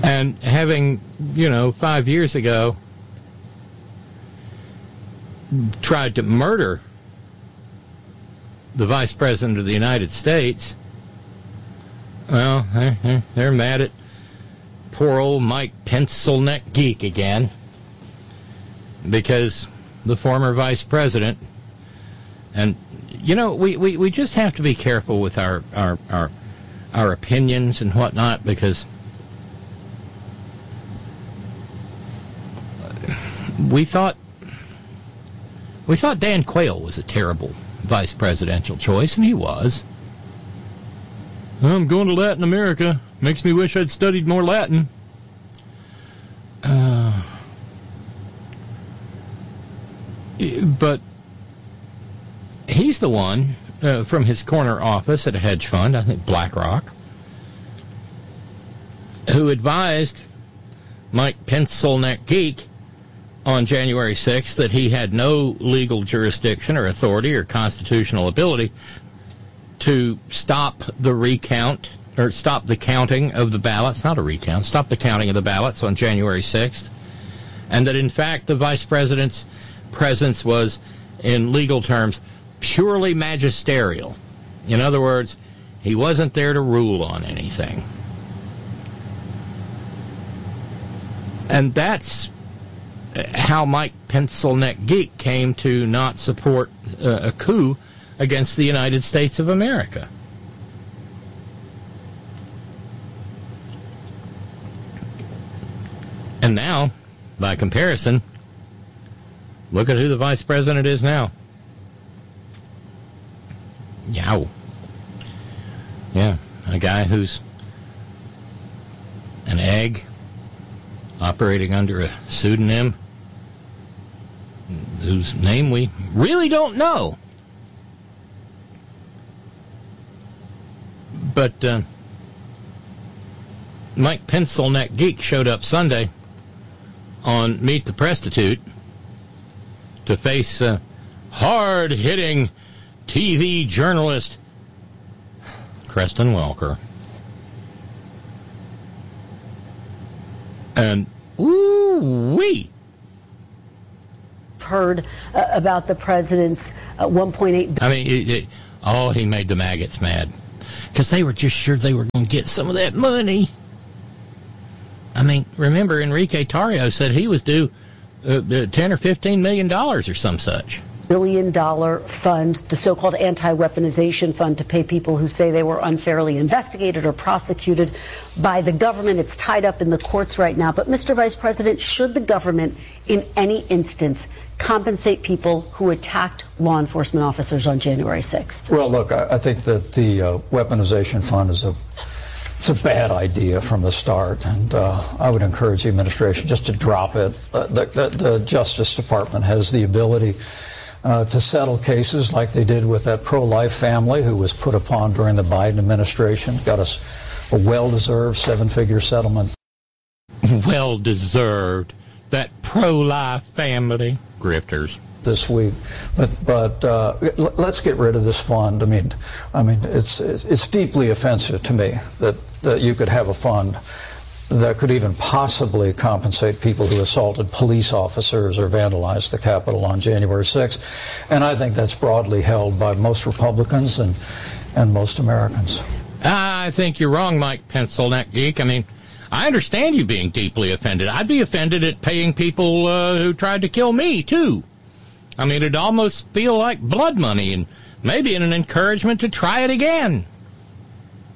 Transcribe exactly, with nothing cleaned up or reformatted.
And having, you know, five years ago tried to murder the Vice President of the United States, well, they're mad at poor old Mike Pencil-neck Geek again, because the former Vice President, and, you know, we, we, we just have to be careful with our, our, our, our opinions and whatnot, because we thought we thought Dan Quayle was a terrible vice presidential choice, and he was. I'm going to Latin America. Makes me wish I'd studied more Latin. Uh, but he's the one uh, from his corner office at a hedge fund, I think BlackRock, who advised Mike Pencil-neck Geek on January sixth that he had no legal jurisdiction or authority or constitutional ability to stop the recount, or stop the counting of the ballots, not a recount, stop the counting of the ballots on January sixth, and that in fact the Vice President's presence was, in legal terms, purely magisterial. In other words, he wasn't there to rule on anything. And that's how Mike Pencil-neck Geek came to not support uh, a coup against the United States of America. And now, by comparison, look at who the Vice President is now. Yow. Yeah, a guy who's an egg operating under a pseudonym whose name we really don't know. But uh, Mike Pencil-neck Geek showed up Sunday on Meet the Prostitute to face uh, hard-hitting T V journalist Kristen Welker. And ooh-wee! Heard uh, about the president's uh, one point eight... I mean, it, it, oh, he made the maggots mad. Because they were just sure they were going to get some of that money. I mean, remember, Enrique Tarrio said he was due uh, ten or fifteen million dollars or some such. Billion dollar fund, the so-called anti-weaponization fund, to pay people who say they were unfairly investigated or prosecuted by the government. It's tied up in the courts right now. But, Mister Vice President, should the government in any instance compensate people who attacked law enforcement officers on January sixth? Well, look, I, I think that the uh, weaponization fund is a It's a bad idea from the start, and uh, I would encourage the administration just to drop it. Uh, the, the, the Justice Department has the ability uh, to settle cases like they did with that pro-life family who was put upon during the Biden administration. Got us a well-deserved seven-figure settlement. Well-deserved. That pro-life family. Grifters. This week, but but uh, let's get rid of this fund. I mean, I mean, it's it's deeply offensive to me that that you could have a fund that could even possibly compensate people who assaulted police officers or vandalized the Capitol on January sixth, and I think that's broadly held by most Republicans and and most Americans. I think you're wrong, Mike Pencil-neck Geek. I mean, I understand you being deeply offended. I'd be offended at paying people uh, who tried to kill me too. I mean, it'd almost feel like blood money and maybe an encouragement to try it again.